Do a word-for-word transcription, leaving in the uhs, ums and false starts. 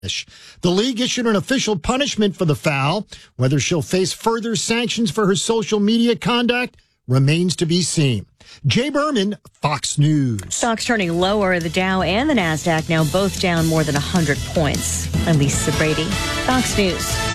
The league issued an official punishment for the foul. Whether she'll face further sanctions for her social media conduct remains to be seen. Jay Berman, Fox News. Stocks turning lower. The Dow and the NASDAQ now both down more than one hundred points. I'm Lisa Brady, Fox News.